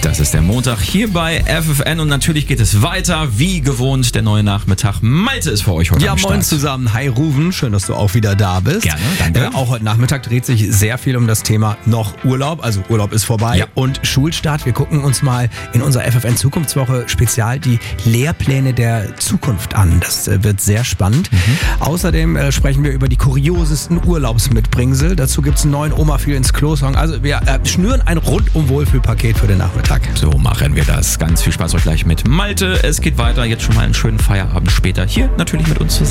Das ist der Montag hier bei FFN und natürlich geht es weiter, wie gewohnt, der neue Nachmittag. Malte ist für euch heute am Start. Ja, moin zusammen. Hi Ruven, schön, dass du auch wieder da bist. Gerne, danke. Auch heute Nachmittag dreht sich sehr viel um das Thema noch Urlaub, also Urlaub ist vorbei und Schulstart. Wir gucken uns mal in unserer FFN Zukunftswoche Spezial die Lehrpläne der Zukunft an. Das wird sehr spannend. Außerdem sprechen wir über die kuriosesten Urlaubsmitbringsel. Dazu gibt es einen neuen Oma viel ins Klo-Song. Also wir schnüren ein rundum Wohlfühlpaket für den Nachmittag. So machen wir das. Ganz viel Spaß euch gleich mit Malte. Es geht weiter. Jetzt schon mal einen schönen Feierabend später. Hier natürlich mit uns zusammen.